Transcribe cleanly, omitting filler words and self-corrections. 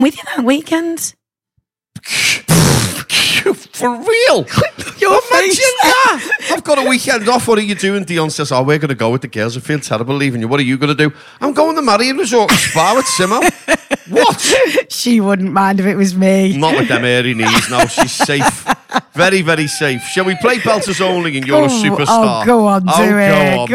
with you that weekend. For real? Your face. Imagine that. I've got a weekend off. What are you doing? Dion says, we're going to go with the girls. I feel terrible leaving you. What are you going to do? I'm going to Marion Resort and Spa with Simo. What? She wouldn't mind if it was me. Not with them hairy knees. No, she's safe. Very, very safe. Shall we play Belters Only and you're a superstar? Oh, go on, do it. Go on.